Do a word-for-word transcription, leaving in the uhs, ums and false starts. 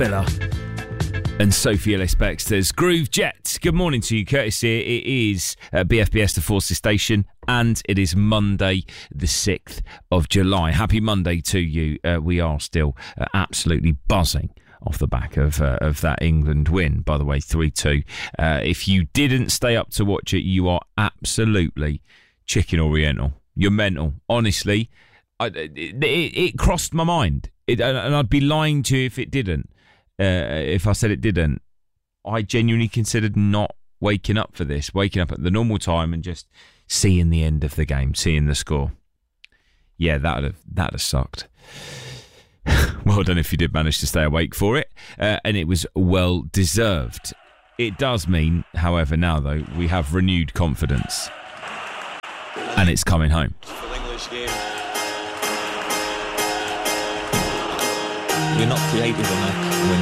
Spiller and Sophie Ellis-Bextor's Groove Jet. Good morning to you, Curtis here. It is uh, B F B S, the Forces Station, and it is Monday, the sixth of July. Happy Monday to you. Uh, we are still uh, absolutely buzzing off the back of uh, of that England win, by the way, three two. Uh, if you didn't stay up to watch it, you are absolutely chicken oriental. You're mental. Honestly, I, it, it, it crossed my mind. It, and I'd be lying to you if it didn't. Uh, if I said it didn't. I genuinely considered not waking up for this, waking up at the normal time and just seeing the end of the game, seeing the score. Yeah, that'd have, that'd have sucked. Well done if you did manage to stay awake for it. Uh, and it was well deserved. It does mean, however, now though, we have renewed confidence. And it's coming home. English game. We're not creative enough. We're not